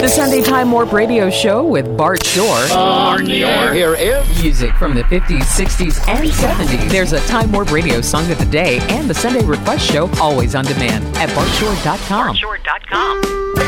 The Sunday Time Warp Radio Show with Bart Shore. Here is Music from the 50s, 60s, and 70s. There's a Time Warp Radio Song of the Day and the Sunday Request Show always on demand at bartshore.com.